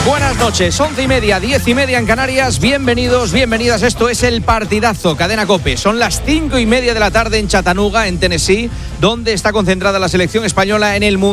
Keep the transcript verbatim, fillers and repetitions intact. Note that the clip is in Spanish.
Buenas noches, once y media, diez y media en Canarias. Bienvenidos, bienvenidas. Esto es el partidazo Cadena COPE. Son las cinco y media de la tarde en Chattanooga, en Tennessee, donde está concentrada la selección española en el Mundial.